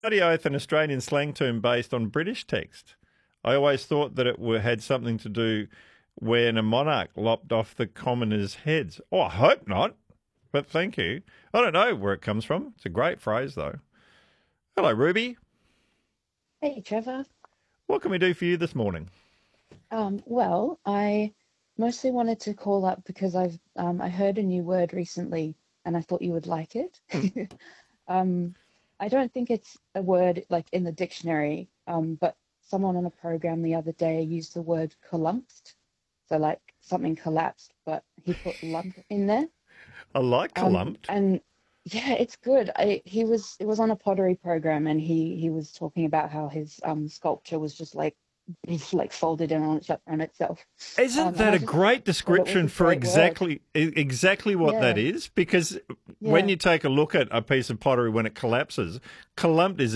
Bloody oath, an Australian slang term based on British text. I always thought that it had something to do when a monarch lopped off the commoners' heads. Oh, I hope not, but thank you. I don't know where it comes from. It's a great phrase, though. Hello, Ruby. Hey, Trevor. What can we do for you this morning? Well, I mostly wanted to call up because I heard a new word recently and I thought you would like it. Hmm. Um, I don't think it's a word like in the dictionary, but someone on a program the other day used the word collapsed. So like something collapsed, but he put lump in there. I like clumped. And yeah, it's good. It was on a pottery program and he was talking about how his sculpture was just like it's like folded in on itself. Isn't And that I a just great thought it was description a for great word. exactly what that Yeah, is? Because when yeah. you take a look at a piece of pottery when it collapses, clumped is